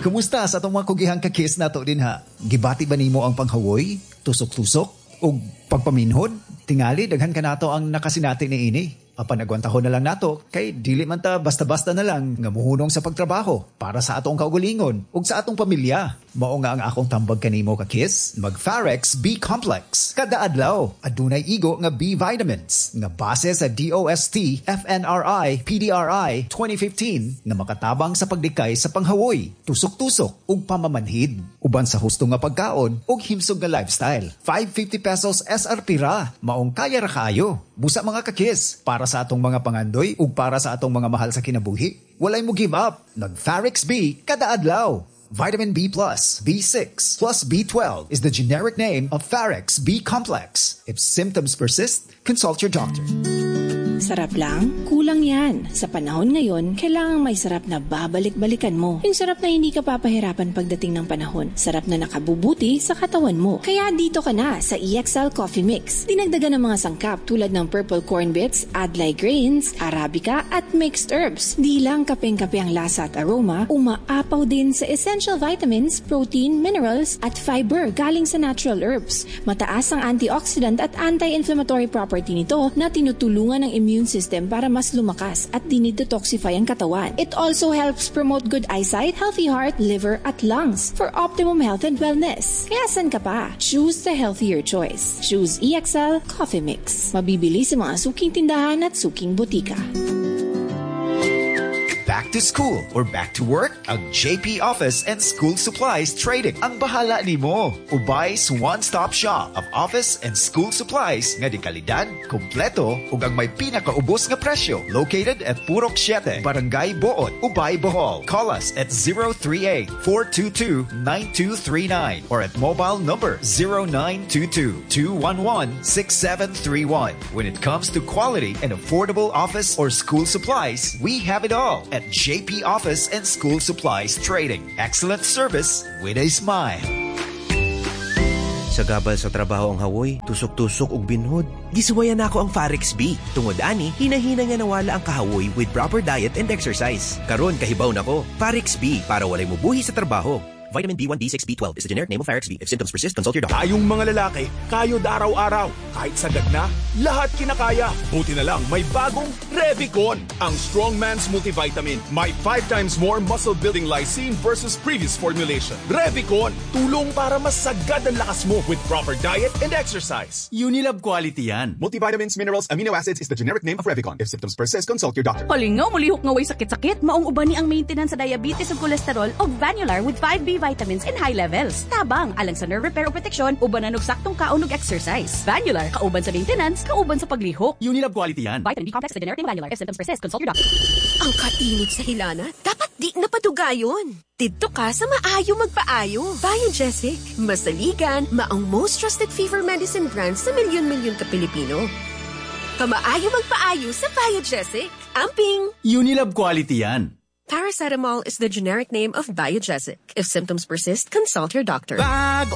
Kumusta sa itong mga kugihang kakis na to din ha? Gibati ba nimo ang panghawoy, tusok-tusok, o pagpaminhod? Tingali, daghan ka nato ang nakasinati ni ini. Panagwantahon na lang nato, kay dili man ta basta-basta na lang nga muhunong sa pagtrabaho para sa atong kaugalingon ug sa atong pamilya. Mao nga ang akong tambag kanimo kakis, mag-Pharex B-Complex. Kada adlaw, adunay igo nga B vitamins nga base sa DOST, FNRI, PDRI 2015 nga makatabang sa pagdikay sa panghawoy, tusok-tusok ug pamamanhid. Uban sa husto nga pagkaon ug himsog nga lifestyle. 550 pesos SRP ra, maong kaya ra kaayo. Busa mga kakis, para sa atong mga pangandoy ug para sa atong mga mahal sa kinabuhi. Walay mo give up. Nag-Pharex B kada adlaw. Vitamin B+, B6, plus B12 is the generic name of Pharex B-Complex. If symptoms persist, consult your doctor. Sarap lang? Kulang yan. Sa panahon ngayon, kailangang may sarap na babalik-balikan mo. Yung sarap na hindi ka papahirapan pagdating ng panahon. Sarap na nakabubuti sa katawan mo. Kaya dito ka na sa EXL Coffee Mix. Dinagdagan ng mga sangkap tulad ng purple corn bits, adlai grains, arabica at mixed herbs. Di lang kapeng-kape ang lasa at aroma, umaapaw din sa essential vitamins, protein, minerals at fiber galing sa natural herbs. Mataas ang antioxidant at anti-inflammatory property nito na tinutulungan ng immune system para mas lumakas at dinidetoxify ang katawan. It also helps promote good eyesight, healthy heart, liver at lungs for optimum health and wellness. Kaya san ka pa? Choose the healthier choice. Choose EXL Coffee Mix. Mabibili sa mga suking tindahan at suking butika. Back to school or back to work? Ang JP Office and School Supplies Trading ang bahala nimo. Ubay's one-stop shop of office and school supplies nga di kalidad, kompleto ug ang may pinakaubos nga presyo. Located at Purok 7, Barangay Boot, Ubay, Bohol. Call us at 038-422-9239 or at mobile number 0922-211-6731. When it comes to quality and affordable office or school supplies, we have it all at JP Office and School Supplies Trading. Excellent service with a smile. Sa gabal sa trabaho ang hawoy, tusok-tusok ug binhod. Gisuwayan nako ang Pharex B. Tungod ani, hinahina nga nawala ang kahawoy with proper diet and exercise. Karon kahibaw nako, Pharex B para walay mubuhi sa trabaho. Vitamin B1, B6, B12 is the generic name of Pharex B. If symptoms persist, consult your doctor. Tayong mga lalaki, kayod araw-araw. Kahit sagad na, lahat kinakaya. Buti na lang, may bagong Revicon. Ang Strong Man's Multivitamin. May 5 times more muscle-building lysine versus previous formulation. Revicon, tulong para mas sagad ang lakas mo with proper diet and exercise. Unilab quality yan. Multivitamins, minerals, amino acids is the generic name of Revicon. If symptoms persist, consult your doctor. Halingaw, mulihok nga way sakit-sakit. Maong uban ni ang maintenance sa diabetes ug cholesterol o Vanular with 5B vitamins in high levels. Tabang, alang sa nerve repair o protection, uban na saktong kaon ug exercise. Vanular, kauban sa maintenance, kauban sa paglihok. Unilab quality yan. Vitamin B complex is the generic name of Vanular. If symptoms persist, consult your doctor. Ang kainit sa hilana, dapat di napadugayon. Dito ka sa maayo magpaayo. Biogesic, masaligan, maong most trusted fever medicine brand sa milyon-milyon ka Pilipino. Kamaayo magpaayo sa Biogesic. Amping! Unilab quality yan. Paracetamol is the generic name of Biogesic. If symptoms persist, consult your doctor.